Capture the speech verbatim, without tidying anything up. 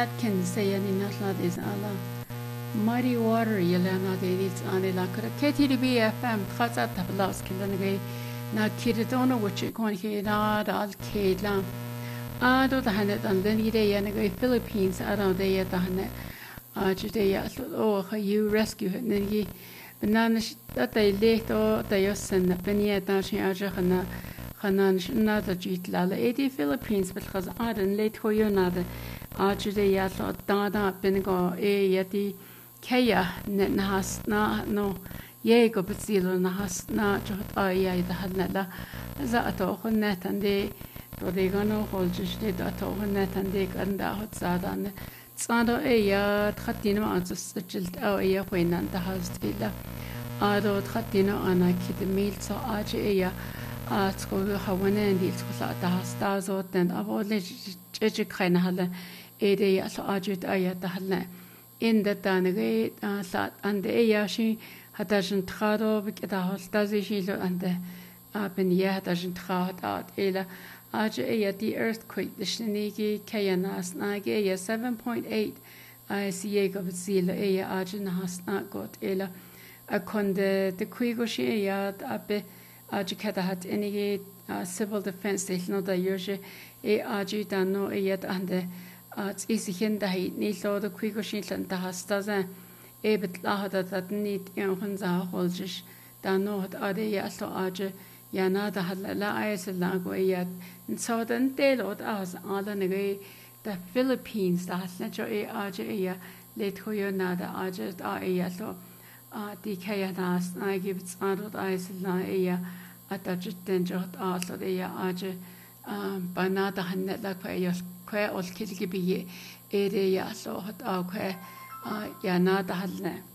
Atkins say any national is ala Muddy Water yelana de it's anila K T D B F M khasa tablas kilange na kiridona which kon he na al kedla ado the hanet and then ide yanage Philippines around the yet hane a today oh you rescue nengi banana that they late or they yosen benia dashi aja khana khanan na da jitlala eighty Philippines but khaz adan late ho yonade a today ya so da binigo e yati Kaya net nahas na no yego bezilo nahas na jot aya da hadnala za ato net ande to de gano holjish de ato net ande ganda hot zadan tsado e ya khatino anzus jilt aw ya khoinan da hasdila ado khatino ana kidmil so aje e ya atsko hawane ndi tskola da hasta zo den avole jeje khayna hala e de ya so aje aya da halna in the tanage sat and the yashi hatashin trado biketa holtazishilo and the apen yatashin trad out ela aja ya the earthquake the shinigi kayanas nage ya seven point eight I see go zila ya aja nahas na got ela a konde the kuigoshi ya abe aja kata hat any civil defense station da yoje e aja dano yet and the it's easy hinda hit ni lo the kuigoshin da hasta za e bit la hada that nit in hunza holjish da no hat ade ya so aje ya na da hala la ayes la go ya in southern delot as ala ne the Philippines da hasna jo e aje ya let ho yo na da aje da e ya so a di kaya nas na gibts arot ayes la e ya atajit den jot aslo de ya aje bana da hanne la ko ya kwe ol kilgi bi ere ya so hat a kwe ya na da halne